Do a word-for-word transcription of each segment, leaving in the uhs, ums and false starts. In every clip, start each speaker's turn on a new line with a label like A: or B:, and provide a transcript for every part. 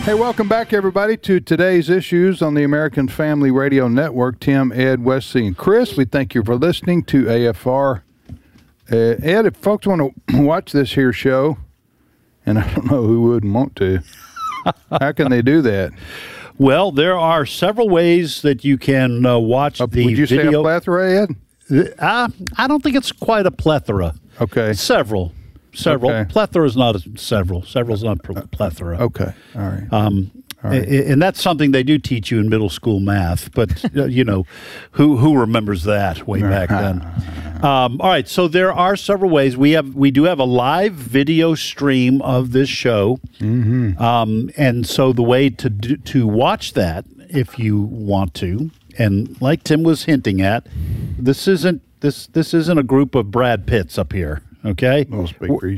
A: Hey, welcome back, everybody, to today's issues on the American Family Radio Network. Tim, Ed, Wesley, and Chris, we thank you for listening to A F R. Uh, Ed, if folks want to watch this here show, and I don't know who wouldn't want to, how can they do that?
B: Well, there are several ways that you can uh, watch
A: uh,
B: the
A: Would you
B: video.
A: say a plethora, Ed?
B: Uh, I don't think it's quite a plethora.
A: Okay.
B: Several. Several.
A: Okay.
B: Plethora is not a, several. Several is not a plethora.
A: Okay. All right.
B: Um,
A: All right.
B: And that's something they do teach you in middle school math, but uh, you know, who who remembers that way back then? Um, all right, so there are several ways. We have we do have a live video stream of this show,
A: mm-hmm.
B: um, and so the way to do, to watch that, if you want to, and like Tim was hinting at, this isn't this this isn't a group of Brad Pitts up here. Okay,
A: I'll speak for you.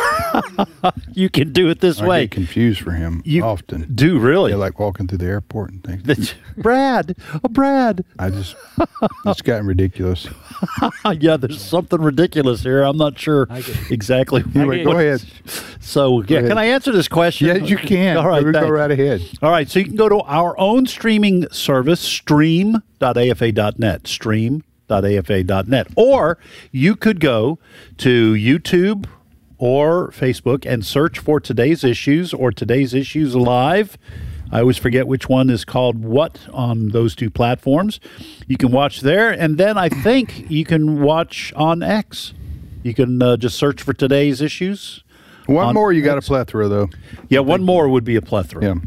B: You can do it this
A: I
B: way.
A: get confused for him
B: You
A: often.
B: do really?
A: They're like walking through the airport and things.
B: Brad, oh Brad.
A: I just, it's gotten ridiculous.
B: Yeah, there's something ridiculous here. I'm not sure exactly.
A: Anyway, go
B: what-
A: ahead.
B: So, yeah,
A: ahead.
B: can I answer this question?
A: Yes, you can.
B: All right,
A: go, go
B: thanks.
A: right ahead.
B: All right, so you can go to our own streaming service, stream dot A F A dot net, stream dot A F A dot net. Or you could go to YouTube or Facebook and search for Today's Issues or Today's Issues Live. I always forget which one is called what on those two platforms. You can watch there, and then I think you can watch on X. You can uh, just search for Today's Issues.
A: One
B: on
A: more, you got a
B: X.
A: plethora, though.
B: Yeah, one more would be a plethora.
A: Yeah.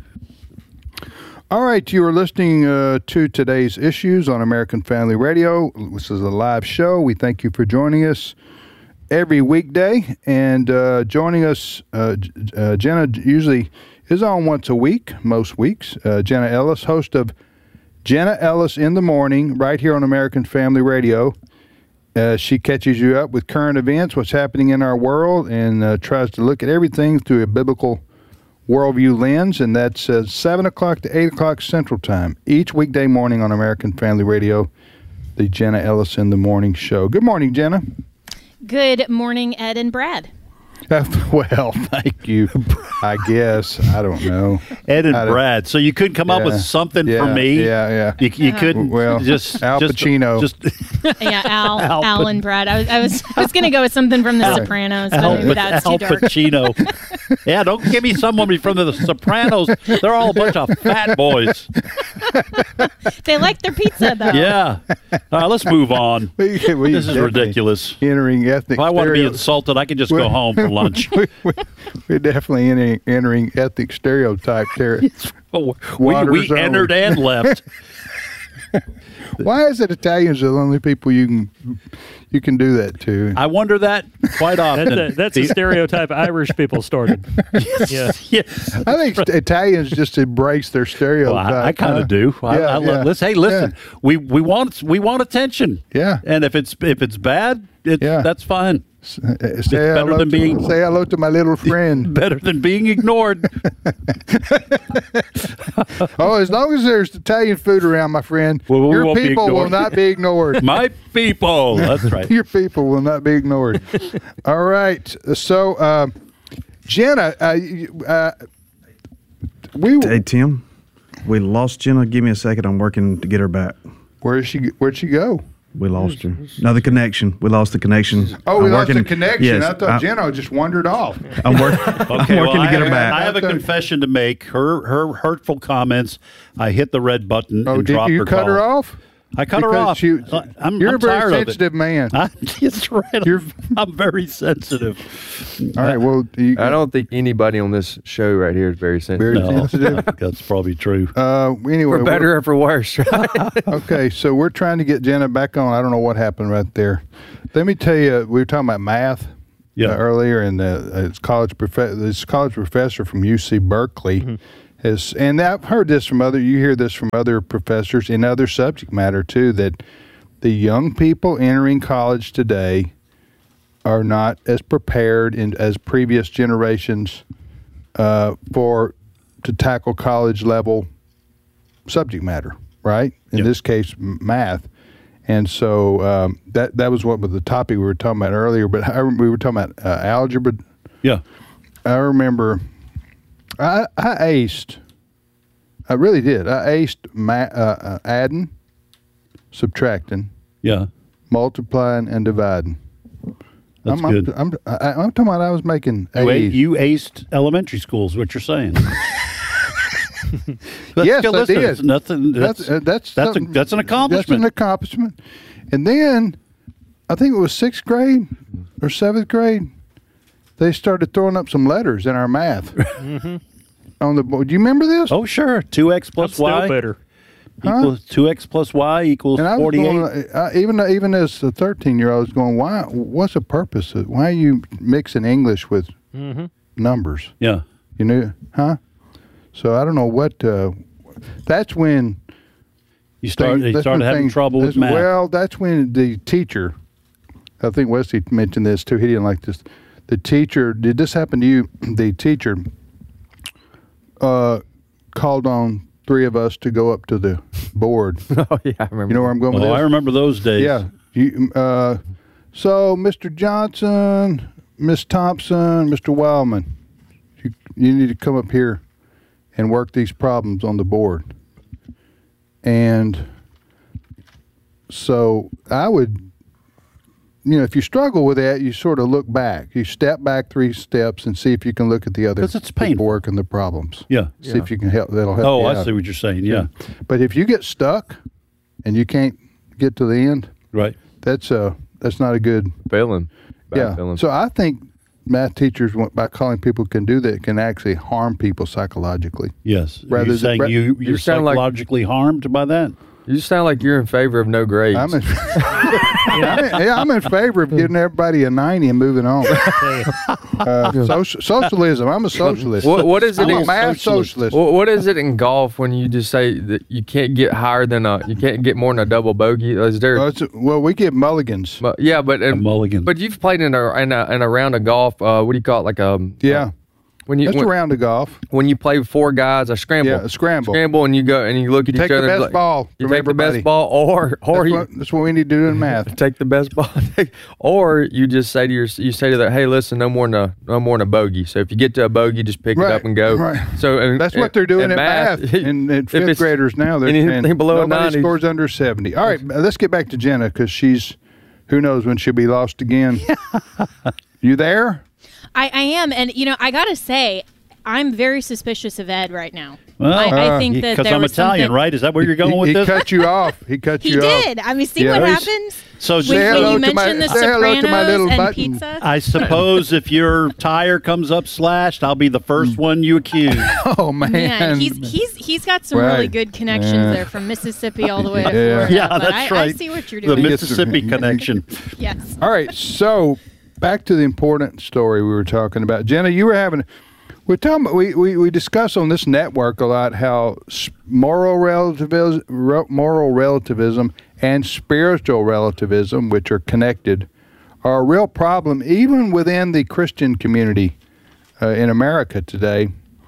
A: All right, you are listening uh, to Today's Issues on American Family Radio. This is a live show. We thank you for joining us every weekday. And uh, joining us, uh, uh, Jenna usually is on once a week, most weeks. Uh, Jenna Ellis, host of Jenna Ellis in the Morning, right here on American Family Radio. Uh, she catches you up with current events, what's happening in our world, and uh, tries to look at everything through a biblical worldview lens, and that's uh, seven o'clock to eight o'clock Central Time, each weekday morning on American Family Radio, the Jenna Ellis in the Morning Show. Good morning, Jenna.
C: Good morning, Ed and Brad.
A: Uh, well, thank you. I guess. I don't know.
B: Ed and
A: I don't-
B: Brad. So you couldn't come up with
A: Yeah.
B: something
A: Yeah,
B: for me?
A: yeah, yeah.
B: You, you couldn't
A: Well,
B: just
A: Al
B: just-
A: Pacino.
B: Just,
C: Yeah, Al,
B: Al
C: Al, and Brad. I was, I was, I was going to go with something from The
B: Al-
C: Sopranos, but
B: Al,
C: maybe that's
B: Al
C: too dark.
B: Pacino. Yeah, don't give me someone from the Sopranos. They're all a bunch of fat boys.
C: They like their pizza, though.
B: Yeah. All right, let's move on.
A: We- we
B: This is
A: definitely
B: ridiculous.
A: Entering ethnic
B: If I want to be
A: stereo-
B: insulted, I can just go home for lunch.
A: we, we, we're definitely entering, entering ethnic stereotype there.
B: Oh, we
A: Water
B: we
A: zone.
B: entered and left.
A: Why is it Italians are the only people you can you can do that to?
B: I wonder that quite often.
D: That's a, that's a stereotype Irish people started. Yeah.
B: Yeah.
A: I think Italians just embrace their
B: Well,
A: stereotype.
B: I, I kind of
A: huh?
B: do. I,
A: Yeah,
B: I love,
A: yeah.
B: Listen, hey, listen. We we want we want attention.
A: Yeah.
B: And if it's if it's bad, it's,
A: Yeah.
B: that's fine.
A: Uh, Say
B: better
A: hello
B: than
A: to,
B: being-
A: say hello to my little friend.
B: Better than being ignored.
A: Oh, as long as there's Italian food around, my friend,
B: Well, we
A: your
B: won't be
A: people will
B: ignored.
A: not be ignored.
B: My people. That's right.
A: Your people will not be ignored. All right. So, uh, Jenna, uh, you- uh, we
E: Hey, Tim, we lost Jenna. Give me a second. I'm working to get her back.
A: where's she? Where'd she go?
E: We lost her. No, the connection. We lost the connection.
A: Oh, we
E: I'm
A: lost the
E: working-
A: connection.
E: Yes,
A: I thought
E: I,
A: Jenna just wandered off.
E: I'm, work,
B: Okay,
E: I'm working
B: well,
E: to get
B: I,
E: her back.
B: I have a
A: Okay.
B: confession to make. Her her hurtful comments. I hit the red button
A: Oh,
B: and
A: did
B: dropped
A: you
B: her
A: cut
B: call.
A: her off?
B: I cut her
A: Because
B: off.
A: she-
B: Uh, I'm,
A: you're
B: I'm
A: a very
B: tired of it.
A: sensitive man.
B: I, it's right.
A: You're-
B: I'm very sensitive.
A: All right. Well, you,
F: I don't think anybody on this show right here is very
A: very
F: sensitive.
A: sensitive.
B: That's probably true.
A: Uh, anyway,
F: For better or for worse, right?
A: Okay, so we're trying to get Jenna back on. I don't know what happened right there. Let me tell you, we were talking about math
B: Yeah.
A: uh, earlier, and uh, it's college prof- this college professor from U C Berkeley
B: Mm-hmm.
A: has, and I've heard this from other. You hear this from other professors in other subject matter too. That the young people entering college today are not as prepared in, as previous generations uh, for to tackle college level subject matter. Right? In
B: Yep.
A: this case, m- math. And so um, that that was what was the topic we were talking about earlier. But I, we were talking about uh, algebra.
B: Yeah.
A: I remember I, I aced. I really did. I aced ma- uh, uh, adding, subtracting,
B: Yeah,
A: multiplying, and dividing.
B: that's
A: I'm,
B: good.
A: I'm, I'm, I, I'm talking about I was making
B: You, a-
A: A's.
B: you aced elementary school is what you're saying. That's
A: Yes,
B: good.
A: I
B: Listen,
A: did.
B: it's nothing. That's
A: That's uh, that's
B: that's, a,
A: something-
B: that's an
A: That's
B: accomplishment.
A: an accomplishment. And then, I think it was sixth grade or seventh grade, they started throwing up some letters in our math on the board. Do you remember this?
B: Oh, sure. two x
D: I'm
B: plus
D: still
B: y
D: bitter.
B: equals two x plus y equals
A: And I was
B: forty-eight.
A: going, uh, even even as a thirteen year old, I was going, why? What's the purpose? Of, why are you mixing English with
D: Mm-hmm.
A: numbers?
B: Yeah.
A: You knew, huh? So I don't know what. Uh, that's when
B: You start,
A: things-
B: you
A: that's
B: started
A: when
B: having
A: things-
B: trouble with
A: that's-
B: math.
A: Well, that's when the teacher. I think Wesley mentioned this too. He didn't like this. The teacher. Did this happen to you? The teacher uh, called on three of us to go up to the board.
F: Oh yeah, I remember.
A: You know where I'm going with
B: oh,
A: this?
B: I remember those days.
A: Yeah. You, uh, so, Mister Johnson, Miss Thompson, Mister Wildman, you, you need to come up here and work these problems on the board. And so I would, you know, if you struggle with that, you sort of look back. You step back three steps and see if you can look at the other
B: 'Cause it's
A: people
B: painful.
A: working the problems.
B: Yeah.
A: See if you can help. That'll help.
B: Oh,
A: you
B: I
A: out.
B: see what you're saying. Yeah.
A: But if you get stuck and you can't get to the end,
B: Right.
A: that's uh that's not a good
F: feeling. Bad
A: yeah.
F: feeling.
A: So I think math teachers, want- by calling people can do that, can actually harm people psychologically.
B: Yes. Are
A: Rather
B: you
A: than-
B: saying
A: ra-
B: you,
F: You
B: you're
F: sound like-
B: psychologically harmed by that?
F: You sound like you're in favor of no grades.
A: I'm in, yeah, I'm in favor of giving everybody a ninety and moving on. Uh, soci- socialism. I'm a socialist.
F: What- what is it
A: I'm a
F: in-
A: math socialist.
F: What, what is it in golf when you just say that you can't get higher than a, you can't get more than a double bogey? Is there?
A: Well, it's, well, we give mulligans.
F: but, yeah, but
B: A
F: and,
B: mulligan.
F: but you've played in a in a, in a round of golf. Uh, what do you call it? Like a
A: Yeah,
F: when you
A: that's
F: when,
A: a round of golf.
F: when you play four guys, a scramble.
A: Yeah, a scramble.
F: Scramble, and you go and you look
A: You
F: at
A: take
F: each
A: the
F: other.
A: best
F: like-
A: ball
F: You
A: from
F: take the
A: everybody.
F: best ball, or or
A: That's
F: you
A: what, that's what we need to do in math.
F: take the best ball, or you just say to your you say to that, hey, listen, no more than a no more than a bogey. So if you get to a bogey, just pick
A: Right,
F: it up and go.
A: right.
F: So and,
A: That's what they're doing
F: and
A: in math, in, in
F: if
A: fifth
F: it's
A: graders now. They're
F: anything
A: saying
F: below a
A: nobody
F: ninety.
A: scores under seventy. All right, let's get back to Jenna because she's, who knows when she'll be lost again. You there?
C: I, I am, and you know, I gotta say, I'm very suspicious of Ed right now.
B: Well,
C: I, I
A: uh,
C: think that
B: Because
C: there
B: I'm
C: was
B: Italian,
C: something-
B: right? Is that where you're going
A: he,
B: with
A: he
B: this?
A: cut you off. He cut
C: He
A: you off.
C: did. I mean, see
A: Yeah.
C: what
A: He's-
C: happens
B: So
C: when,
A: Say
C: when
A: hello
C: you
A: to my-
C: mention the
A: say hello to my
C: Sopranos
A: little
C: and
A: button.
C: pizza.
B: I suppose if your tire comes up slashed, I'll be the first one you accuse.
A: Oh man,
C: Man, he's he's he's got some really
A: Right.
C: good connections
A: Yeah.
C: there from Mississippi all the way to
A: Yeah.
C: Florida.
B: Yeah,
C: but
B: that's
C: I,
B: right.
C: I see what you're
B: The
C: doing.
A: gets-
B: Mississippi connection.
C: Yes.
A: All right, so back to the important story we were talking about. Jenna, you were having, we're talking about, we, we, we discuss on this network a lot how s- moral relativism, moral relativism and spiritual relativism, which are connected, are a real problem even within the Christian community uh, in America today.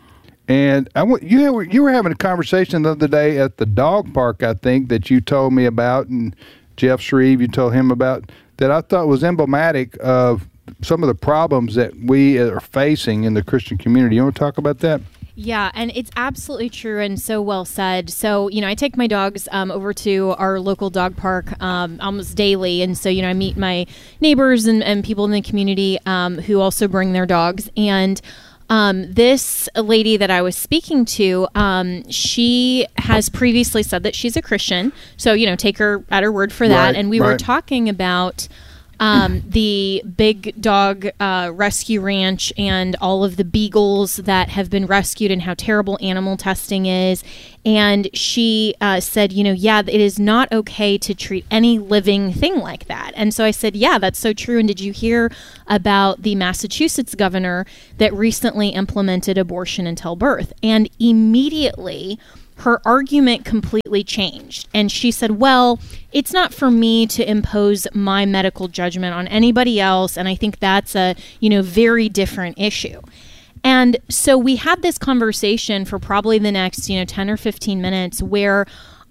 A: And I w- you, were, you were having a conversation the other day at the dog park, I think, that you told me about, and Jeff Shreve, you told him about, that I thought was emblematic of some of the problems that we are facing in the Christian community. You want to talk about that?
C: Yeah, and it's absolutely true and so well said. So, you know, I take my dogs um, over to our local dog park um, almost daily. And so, you know, I meet my neighbors and, and people in the community um, who also bring their dogs. And um, this lady that I was speaking to, um, she has previously said that she's a Christian. So, you know, take her at her word for that.
A: Right,
C: and we were
A: right.
C: talking about um, the Big Dog uh, Rescue Ranch and all of the beagles that have been rescued and how terrible animal testing is. And she uh, said, you know, yeah, it is not okay to treat any living thing like that. And so I said, yeah, that's so true. And did you hear about the Massachusetts governor that recently implemented abortion until birth? And immediately her argument completely changed. And she said, well, it's not for me to impose my medical judgment on anybody else. And I think that's a, you know, very different issue. And so we had this conversation for probably the next, you know, ten or fifteen minutes where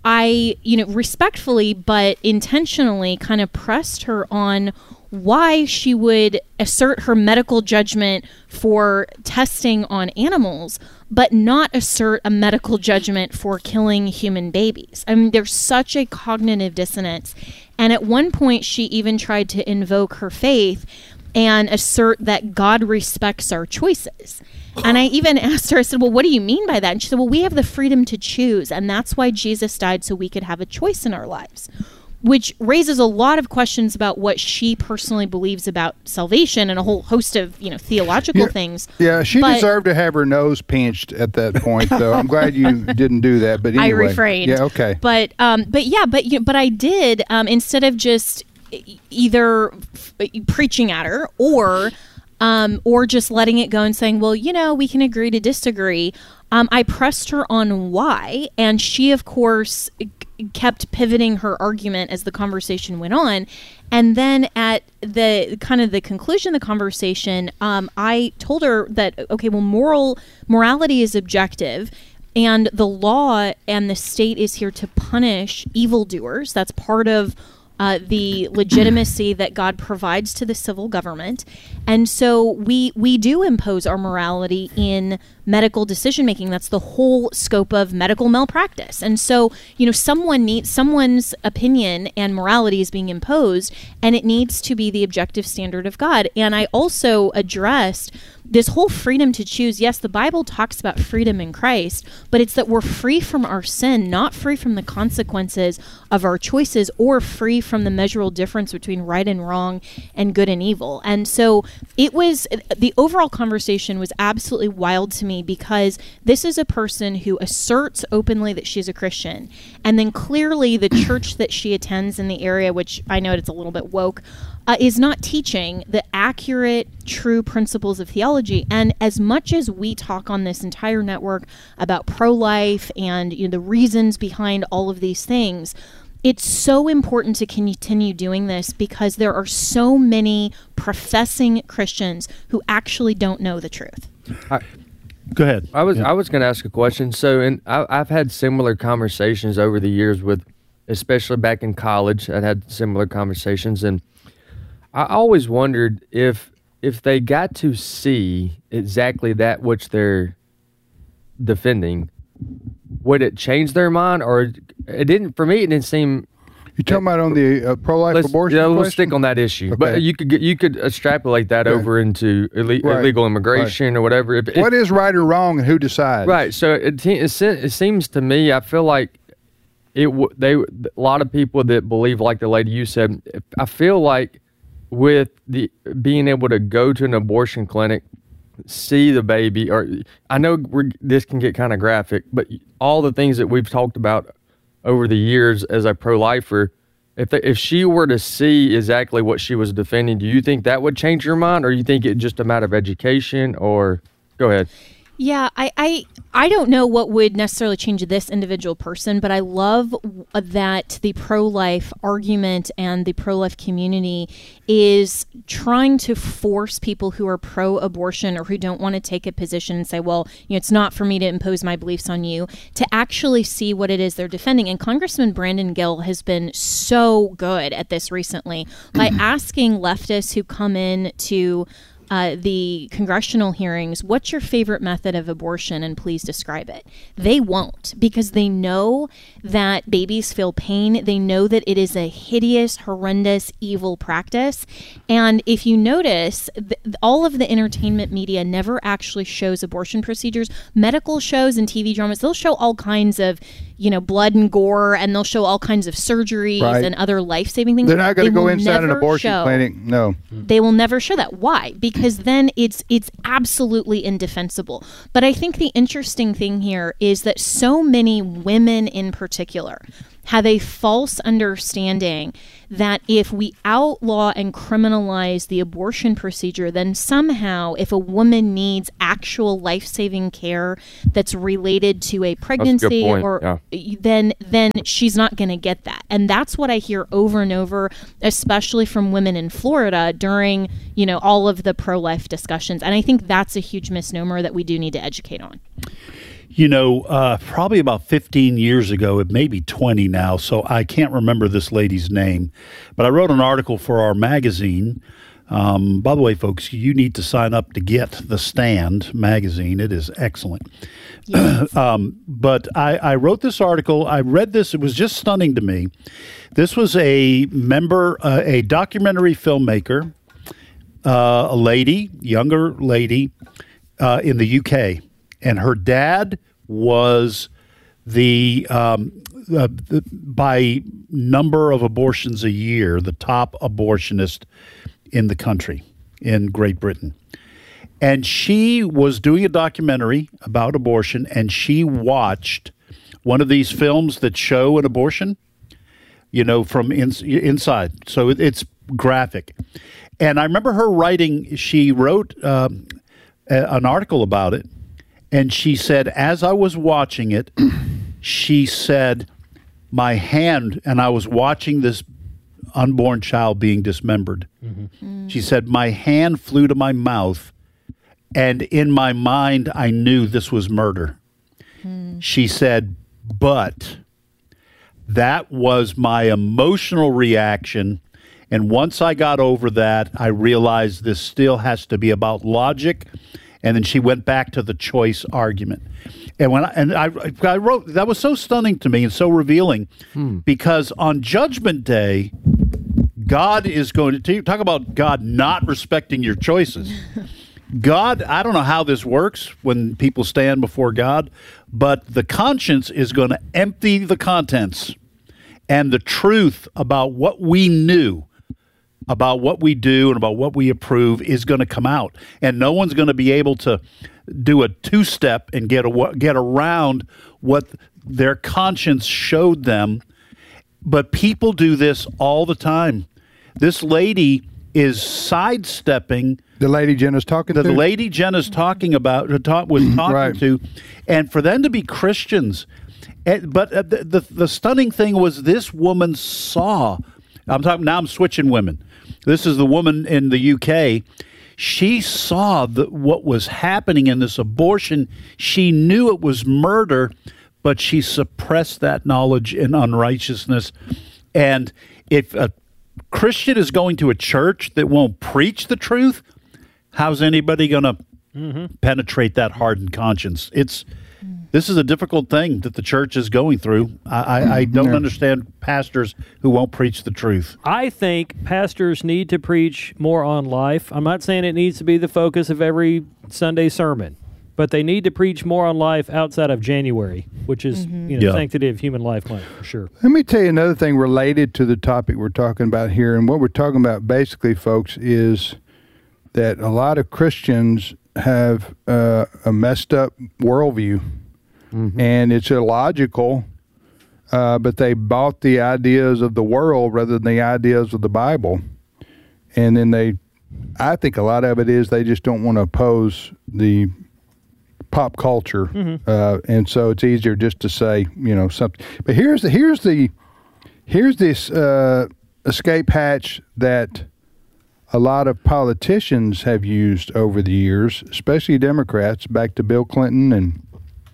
C: I, you know, respectfully but intentionally kind of pressed her on why she would assert her medical judgment for testing on animals, but not assert a medical judgment for killing human babies. I mean, there's such a cognitive dissonance. And at one point, she even tried to invoke her faith and assert that God respects our choices. And I even asked her, I said, well, what do you mean by that? And she said, well, we have the freedom to choose. And that's why Jesus died, so we could have a choice in our lives. Which raises a lot of questions about what she personally believes about salvation and a whole host of, you know, theological
A: yeah,
C: things.
A: Yeah, she
C: but
A: deserved to have her nose pinched at that point, though. I'm glad you didn't do that. But anyway,
C: I refrained.
A: Yeah, okay.
C: But um, but yeah, but you know, but I did um, instead of just e- either f- preaching at her or um, or just letting it go and saying, well, you know, we can agree to disagree. Um, I pressed her on why, and she, of course, kept pivoting her argument as the conversation went on. And then at the kind of the conclusion of the conversation, um, I told her that, okay, well, moral morality is objective, and the law and the state is here to punish evildoers. That's part of Uh, the legitimacy that God provides to the civil government. And so we we do impose our morality in medical decision making. That's the whole scope of medical malpractice. And so, you know, someone needs someone's opinion and morality is being imposed, and it needs to be the objective standard of God. And I also addressed this whole freedom to choose. Yes, the Bible talks about freedom in Christ, but it's that we're free from our sin, not free from the consequences of our choices, or free from the measurable difference between right and wrong and good and evil. And so it was, the overall conversation was absolutely wild to me, because this is a person who asserts openly that she's a Christian, and then clearly the church that she attends in the area, which I know it's a little bit woke, Uh, is not teaching the accurate, true principles of theology. And as much as we talk on this entire network about pro-life and, you know, the reasons behind all of these things, it's so important to continue doing this, because there are so many professing Christians who actually don't know the truth.
F: I,
B: Go ahead.
F: I was
B: Yeah.
F: I was going to ask a question. So, and I, I've had similar conversations over the years with, especially back in college, I had similar conversations, and I always wondered if if they got to see exactly that which they're defending, would it change their mind, or it didn't? For me, it didn't seem.
A: You talking about on the uh, pro-life
F: Let's,
A: abortion
F: yeah, let's
A: question?
F: stick on that issue.
A: Okay.
F: But you could get, you could extrapolate that
A: Okay.
F: over into ille-
A: Right.
F: illegal immigration or whatever. If, if,
A: What is right or wrong, and who decides?
F: Right. So it, te- it se- it seems to me, I feel like it. W- they a lot of people that believe, like the lady you said, I feel like with the being able to go to an abortion clinic, see the baby, or I know we're, this can get kind of graphic, but all the things that we've talked about over the years as a pro-lifer, if they, if she were to see exactly what she was defending, do you think that would change your mind, or you think it just a matter of education? Or go ahead.
C: Yeah, I, I I don't know what would necessarily change this individual person, but I love w- that the pro-life argument and the pro-life community is trying to force people who are pro-abortion or who don't want to take a position and say, well, you know, it's not for me to impose my beliefs on you, to actually see what it is they're defending. And Congressman Brandon Gill has been so good at this recently by asking leftists who come in to Uh, the congressional hearings, what's your favorite method of abortion, and please describe it. They won't, because they know that babies feel pain. They know that it is a hideous, horrendous, evil practice. And if you notice, th- all of the entertainment media never actually shows abortion procedures. Medical shows and T V dramas, they'll show all kinds of, you know, blood and gore, and they'll show all kinds of surgeries
A: Right.
C: and other life-saving things.
A: They're not going
C: They
A: to go
C: will
A: inside an
C: never
A: abortion
C: show-
A: clinic. No.
C: They will never show that. Why? Because then it's it's absolutely indefensible. But I think the interesting thing here is that so many women in particular have a false understanding that if we outlaw and criminalize the abortion procedure, then somehow if a woman needs actual life-saving care that's related to a pregnancy,
F: point,
C: or
F: yeah.
C: then then she's not going to get that. And that's what I hear over and over, especially from women in Florida during, you know, all of the pro-life discussions. And I think that's a huge misnomer that we do need to educate on.
B: You know, uh, probably about fifteen years ago, it may be twenty now, so I can't remember this lady's name. But I wrote an article for our magazine. Um, by the way, folks, you need to sign up to get The Stand magazine. It is excellent.
C: Yes.
B: um, but I, I wrote this article. I read this. It was just stunning to me. This was a member, uh, a documentary filmmaker, uh, a lady, younger lady uh, in the U K. And her dad was the, um, uh, the, by number of abortions a year, the top abortionist in the country, in Great Britain. And she was doing a documentary about abortion, and she watched one of these films that show an abortion, you know, from in, inside. So it, it's graphic. And I remember her writing, she wrote um, a, an article about it, and she said, as I was watching it, she said, my hand, and I was watching this unborn child being dismembered. Mm-hmm. She said, my hand flew to my mouth, and in my mind, I knew this was murder. Mm. She said, but that was my emotional reaction. And once I got over that, I realized this still has to be about logic. And then she went back to the choice argument. And when I, and I, I wrote, that was so stunning to me and so revealing, hmm. because on Judgment Day, God is going to talk about God not respecting your choices. God, I don't know how this works when people stand before God, but the conscience is going to empty the contents, and the truth about what we knew, about what we do and about what we approve is going to come out, and no one's going to be able to do a two-step and get a, get around what their conscience showed them. But people do this all the time. This lady is sidestepping
A: the lady Jenna's talking
B: the
A: to.
B: The lady Jenna's talking about talk, was talking
A: right.
B: to, and for them to be Christians. And, but uh, the, the the stunning thing was this woman saw. I'm talking now. I'm switching women. This is the woman in the U K. She saw the, what was happening in this abortion. She knew it was murder, but she suppressed that knowledge in unrighteousness. And if a Christian is going to a church that won't preach the truth, how's anybody going to mm-hmm. penetrate that hardened conscience? It's this is a difficult thing that the church is going through. I, I, I don't yeah. understand pastors who won't preach the truth.
D: I think pastors need to preach more on life. I'm not saying it needs to be the focus of every Sunday sermon, but they need to preach more on life outside of January, which is mm-hmm. you know yeah. Sanctity of Human Life Month, for sure.
A: Let me tell you another thing related to the topic we're talking about here. And what we're talking about basically, folks, is that a lot of Christians have uh, a messed up worldview. Mm-hmm. And it's illogical, uh, but they bought the ideas of the world rather than the ideas of the Bible. And then they, I think a lot of it is they just don't want to oppose the pop culture. Mm-hmm. Uh, and so it's easier just to say, you know, something. But here's the, here's the, here's this uh, escape hatch that a lot of politicians have used over the years, especially Democrats, back to Bill Clinton and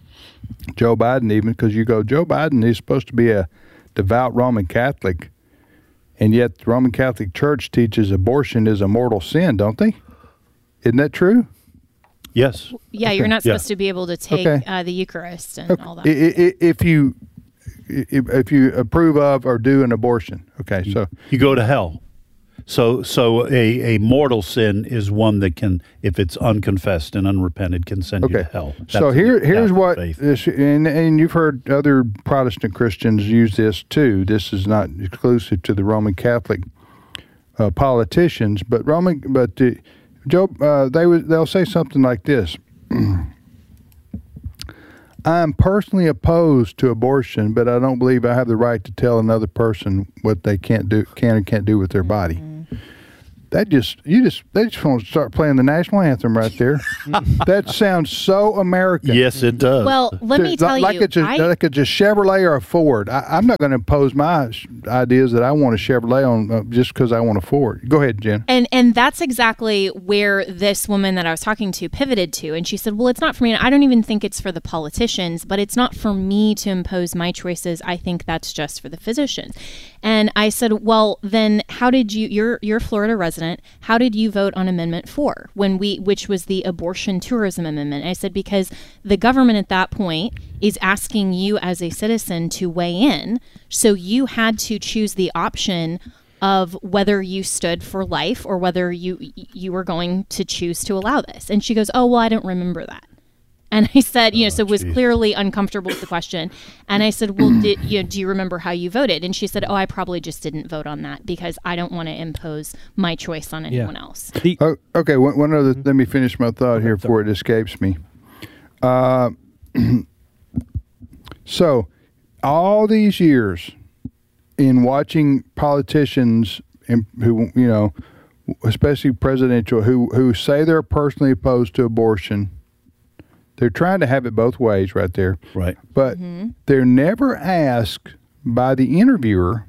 A: Joe Biden even, because you go, Joe Biden is supposed to be a devout Roman Catholic, and yet the Roman Catholic Church teaches abortion is a mortal sin, don't they? Isn't that true?
B: Yes.
C: Yeah,
A: okay.
C: you're not supposed
B: yeah.
C: to be able to take
A: okay.
C: uh, the Eucharist and
A: okay.
C: all that.
A: If you if you approve of or do an abortion, okay, so
B: you go to hell. So, so a, a mortal sin is one that can, if it's unconfessed and unrepented, can send
A: okay.
B: you to hell. That's
A: so here, here's what,
B: faith.
A: this, and, and you've heard other Protestant Christians use this too. This is not exclusive to the Roman Catholic uh, politicians, but Roman, but uh, Joe, uh, they would they'll say something like this: "I'm personally opposed to abortion, but I don't believe I have the right to tell another person what they can't do, can and can't do with their body." Mm-hmm. That just you just they just want to start playing the national anthem right there. That sounds so American.
B: Yes, it does.
C: Well, let me
A: Like-
C: tell
A: like
C: you,
A: it's a,
C: I,
A: like it's a Chevrolet or a Ford. I, I'm not going to impose my sh- ideas that I want a Chevrolet on uh, just because I want a Ford. Go ahead, Jen.
C: And and that's exactly where this woman that I was talking to pivoted to. And she said, well, it's not for me. And I don't even think it's for the politicians, but it's not for me to impose my choices. I think that's just for the physicians. And I said, well, then how did you, you're, you're a Florida resident, how did you vote on Amendment four, when we, which was the abortion tourism amendment? I said, because the government at that point is asking you as a citizen to weigh in. So you had to choose the option of whether you stood for life or whether you you were going to choose to allow this. And she goes, oh, well, I don't remember that. And I said, you know, so was clearly uncomfortable with the question. And I said, well, did, you know, do you remember how you voted? And she said, oh, I probably just didn't vote on that because I don't want to impose my choice on anyone
D: Yeah.
C: else.
D: The,
A: Oh, okay, one, one other. Let me finish my thought here before it escapes me. Uh, so, all these years in watching politicians, in, who you know, especially presidential, who who say they're personally opposed to abortion, they're trying to have it both ways, right there.
B: right.
A: But they're never asked by the interviewer,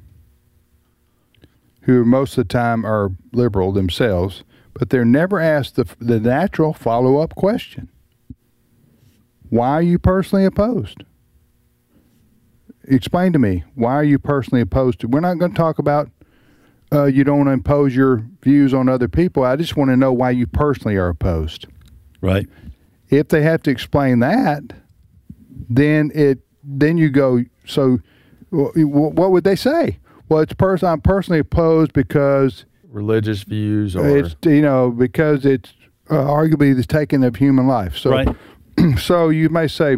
A: who most of the time are liberal themselves, but they're never asked the, the natural follow-up question. Why are you personally opposed? Explain to me, why are you personally opposed to? We're not going to talk about uh, you don't want to impose your views on other people. I just want to know why you personally are opposed.
B: Right.
A: If they have to explain that, then it then you go. So, wh- wh- what would they say? Well, it's pers- I'm personally opposed because
F: Religious views or
A: it's you know because it's uh, arguably the taking of human life. So,
B: Right.
A: so you may say,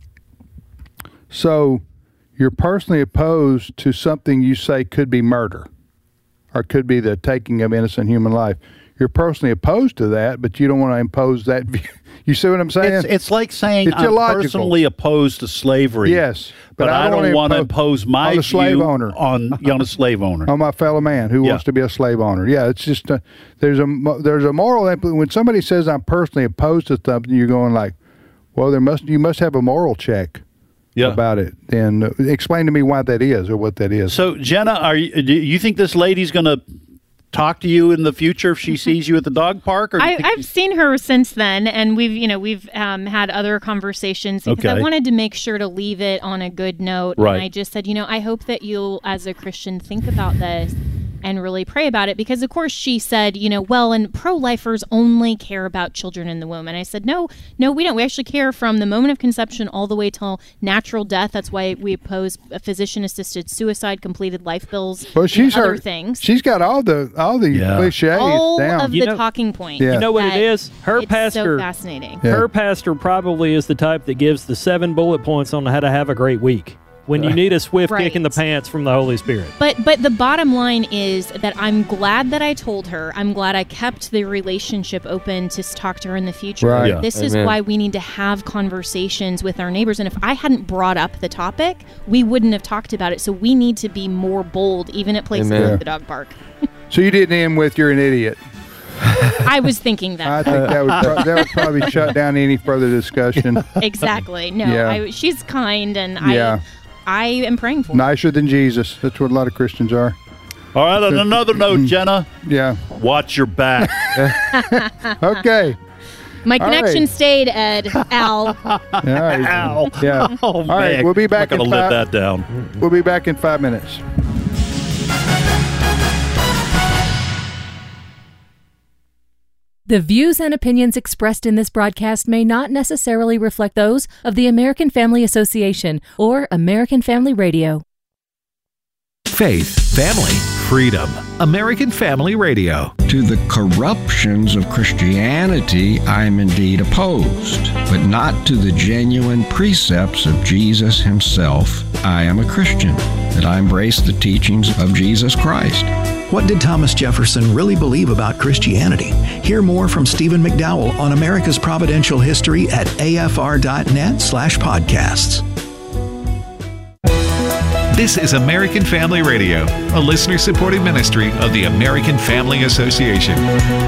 A: so you're personally opposed to something you say could be murder, or could be the taking of innocent human life. You're personally opposed to that, but you don't want to impose that view. You see what I'm saying?
B: It's, it's like saying
A: It's
B: I'm
A: illogical.
B: personally opposed to slavery.
A: Yes,
B: but, I don't want to impose my
A: on the slave
B: view
A: owner.
B: on on a slave owner.
A: on my fellow man who
B: Yeah.
A: wants to be a slave owner. Yeah, it's just a, there's a mo- there's a moral impl- when somebody says I'm personally opposed to something, you're going like, well, there must you must have a moral check
B: Yeah.
A: about it. And uh, explain to me why that is or what that is.
B: So, Jenna, are you, do you think this lady's going to talk to you in the future if she sees you at the dog park? Or do you
C: I,
B: think
C: I've seen her since then, and we've, you know, we've um, had other conversations because
B: Okay.
C: I wanted to make sure to leave it on a good note.
B: Right.
C: And I just said, you know, I hope that you'll, as a Christian, think about this and really pray about it because, of course, she said, you know, well, and pro-lifers only care about children in the womb. And I said, no, no, we don't. We actually care from the moment of conception all the way till natural death. That's why we oppose physician-assisted suicide, completed life bills,
A: well, she's
C: and other
A: her,
C: things.
A: She's got all the all the
B: Yeah.
A: cliches
C: all
A: down.
C: of
D: You
C: the
D: know-
C: talking points.
A: Yeah.
D: You know what it
C: that
D: is? Her
C: it's
D: pastor.
C: so fascinating.
A: Yeah.
D: Her pastor probably is the type that gives the seven bullet points on how to have a great week when you need a swift kick in the
C: Right.
D: pants from the Holy Spirit.
C: But but the bottom line is that I'm glad that I told her. I'm glad I kept the relationship open to s- talk to her in the future.
A: Right.
B: Yeah.
C: This is
F: Amen.
C: why we need to have conversations with our neighbors. And if I hadn't brought up the topic, we wouldn't have talked about it. So we need to be more bold, even at places
F: Amen.
C: like the dog park.
A: So you didn't end with you're an idiot.
C: I was thinking
A: I
C: that.
A: think that would pro- that would probably shut down any further discussion.
C: Exactly. No,
A: Yeah.
C: I, she's kind, and
A: Yeah.
C: I I am praying for her.
A: Nicer than Jesus. That's what a lot of Christians are.
B: All right, on another note, Jenna,
A: Yeah.
B: watch your back.
A: Okay.
C: My
A: All
C: connection
A: right.
C: stayed, Ed. Al.
A: All right.
B: Ow.
A: Yeah.
B: Oh,
A: All right.
B: man.
A: We'll be back
B: I'm
A: in
B: going to live
A: five.
B: that down.
A: We'll be back in five minutes.
G: The views and opinions expressed in this broadcast may not necessarily reflect those of the American Family Association or American Family Radio.
H: Faith, family, freedom. American Family Radio.
I: To the corruptions of Christianity, I am indeed opposed, but not to the genuine precepts of Jesus himself. I am a Christian, that I embrace the teachings of Jesus Christ.
J: What did Thomas Jefferson really believe about Christianity? Hear more from Stephen McDowell on America's Providential History at afr.net slash podcasts.
H: This is American Family Radio, a listener-supported ministry of the American Family Association.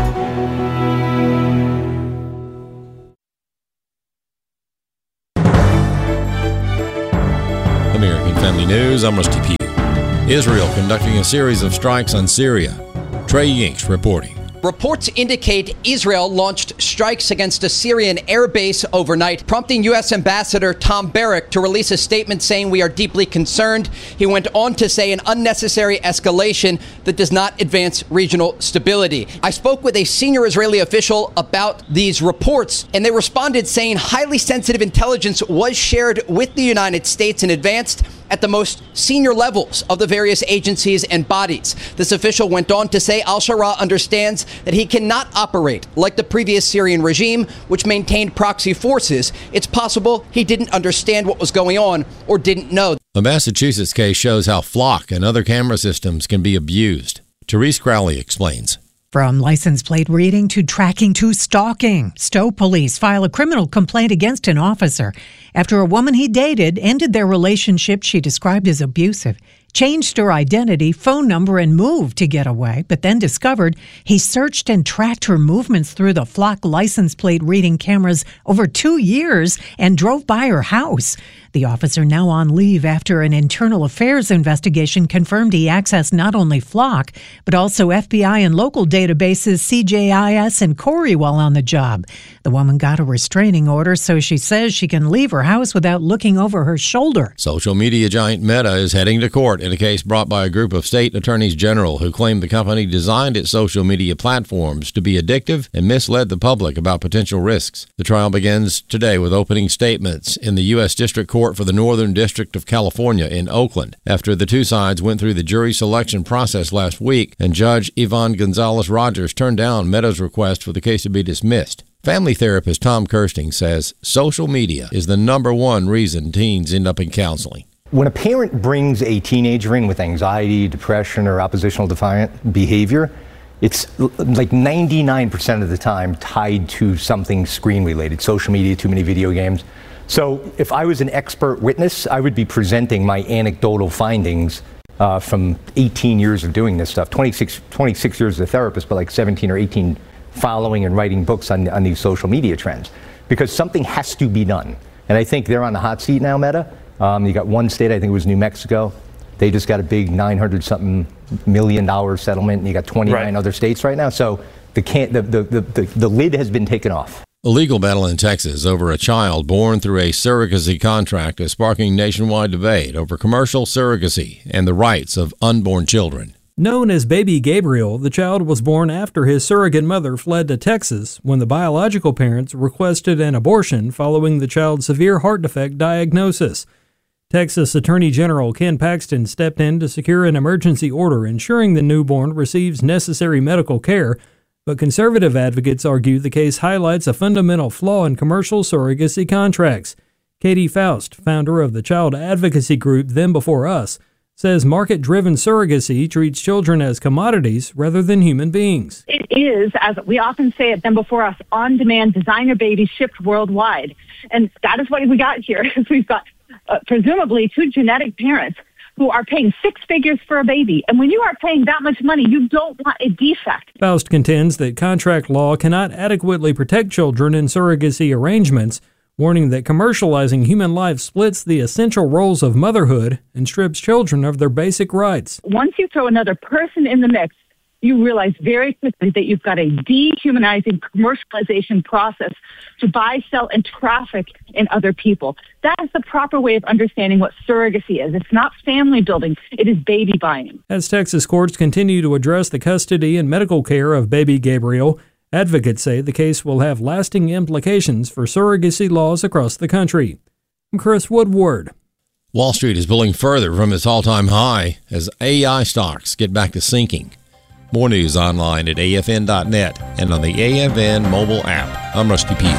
K: American Family News, I'm Rusty Pugh. Israel conducting a series of strikes on Syria. Trey Yinks reporting.
L: Reports indicate Israel launched strikes against a Syrian air base overnight, prompting U S Ambassador Tom Barrack to release a statement saying we are deeply concerned. He went on to say an unnecessary escalation that does not advance regional stability. I spoke with a senior Israeli official about these reports, and they responded saying highly sensitive intelligence was shared with the United States and advanced at the most senior levels of the various agencies and bodies. This official went on to say al-Shara understands that he cannot operate like the previous Syrian regime, which maintained proxy forces. It's possible he didn't understand what was going on or didn't know.
K: A Massachusetts case shows how Flock and other camera systems can be abused. Therese Crowley explains.
M: From license plate reading to tracking to stalking, Stowe police file a criminal complaint against an officer after a woman he dated ended their relationship she described as abusive, changed her identity, phone number, and moved to get away, but then discovered he searched and tracked her movements through the Flock license plate reading cameras over two years and drove by her house. The officer, now on leave after an internal affairs investigation, confirmed he accessed not only Flock, but also F B I and local databases C J I S and Corey while on the job. The woman got a restraining order, so she says she can leave her house without looking over her shoulder.
K: Social media giant Meta is heading to court in a case brought by a group of state attorneys general who claim the company designed its social media platforms to be addictive and misled the public about potential risks. The trial begins today with opening statements in the U S District Court for the Northern District of California in Oakland after the two sides went through the jury selection process last week and Judge Yvonne Gonzalez-Rogers turned down Meta's request for the case to be dismissed. Family therapist Tom Kirsting says social media is the number one reason teens end up in counseling.
N: When a parent brings a teenager in with anxiety, depression, or oppositional defiant behavior, it's like ninety-nine percent of the time tied to something screen-related, social media, too many video games. So if I was an expert witness, I would be presenting my anecdotal findings uh, from eighteen years of doing this stuff, twenty-six, twenty-six years as a therapist, but like seventeen or eighteen following and writing books on, on these social media trends. Because something has to be done. And I think they're on the hot seat now, Meta. Um, you got one state, I think it was New Mexico. They just got a big nine hundred something million dollar settlement, and you got twenty-nine right. other states right now. So the, can, the, the, the, the, the lid has been taken off.
K: A legal battle in Texas over a child born through a surrogacy contract is sparking nationwide debate over commercial surrogacy and the rights of unborn children.
D: Known as Baby Gabriel, the child was born after his surrogate mother fled to Texas when the biological parents requested an abortion following the child's severe heart defect diagnosis. Texas Attorney General Ken Paxton stepped in to secure an emergency order ensuring the newborn receives necessary medical care, but conservative advocates argue the case highlights a fundamental flaw in commercial surrogacy contracts. Katie Faust, founder of the child advocacy group Them Before Us, says market-driven surrogacy treats children as commodities rather than human beings.
O: It is, as we often say at Them Before Us, on-demand designer babies shipped worldwide. And that is what we got here. We've got uh, presumably two genetic parents who are paying six figures for a baby. And when you are paying that much money, you don't want a defect.
D: Faust contends that contract law cannot adequately protect children in surrogacy arrangements, warning that commercializing human life splits the essential roles of motherhood and strips children of their basic rights.
O: Once you throw another person in the mix, you realize very quickly that you've got a dehumanizing commercialization process to buy, sell, and traffic in other people. That is the proper way of understanding what surrogacy is. It's not family building. It is baby buying.
D: As Texas courts continue to address the custody and medical care of baby Gabriel, advocates say the case will have lasting implications for surrogacy laws across the country. I'm Chris Woodward.
K: Wall Street is pulling further from its all-time high as A I stocks get back to sinking. More news online at A F N dot net and on the A F N mobile app. I'm Rusty Pugh.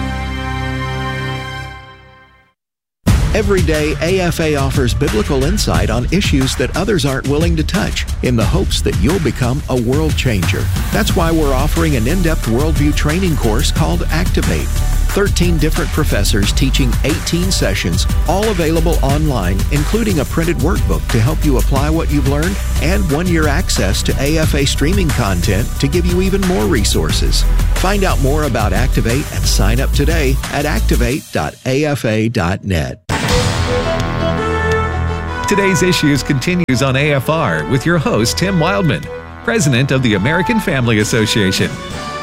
J: Every day, A F A offers biblical insight on issues that others aren't willing to touch in the hopes that you'll become a world changer. That's why we're offering an in-depth worldview training course called Activate. thirteen different professors teaching eighteen sessions, all available online, including a printed workbook to help you apply what you've learned, and one-year access to A F A streaming content to give you even more resources. Find out more about Activate and sign up today at activate dot a f a dot net.
H: Today's Issues continues on A F R with your host, Tim Wildman, President of the American Family Association.